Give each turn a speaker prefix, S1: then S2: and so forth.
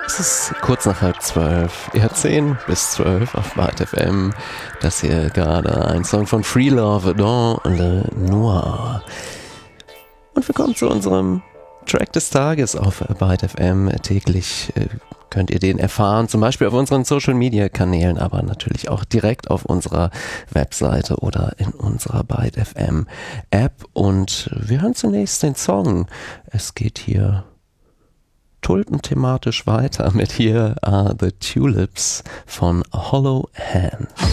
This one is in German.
S1: Es ist kurz nach 11:30. Ihr hört 10 bis 12 auf Byte FM. Das hier gerade ein Song von Free Love dans le Noir. Und wir kommen zu unserem Track des Tages auf Byte FM. Täglich könnt ihr den erfahren, zum Beispiel auf unseren Social-Media-Kanälen, aber natürlich auch direkt auf unserer Webseite oder in unserer Byte FM App. Und wir hören zunächst den Song. Es geht hier tulpenthematisch weiter mit Here Are the Tulips von Hollow Hand.